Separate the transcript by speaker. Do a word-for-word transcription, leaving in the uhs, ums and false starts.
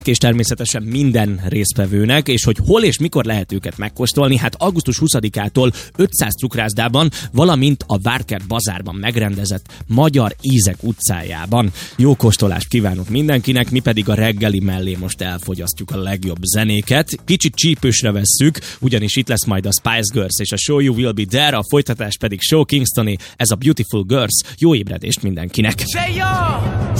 Speaker 1: és természetesen minden résztvevőnek, és hogy hol és mikor lehet őket megkóstolni, hát augusztus huszadikától ötszáz cukrászdában, valamint a Várkert bazárban megrendezett Magyar Ízek utcájában. Jó kóstolást kívánok mindenkinek, mi pedig a reggeli mellé most elfogyasztjuk a legjobb zenéket. Kicsit csípősre vesszük, ugyanis itt lesz majd a Spice Girls és a Show You Will Be There, a folytatás pedig Show Kingstoni, ez a Beautiful Girls. Jó ébredést mindenkinek!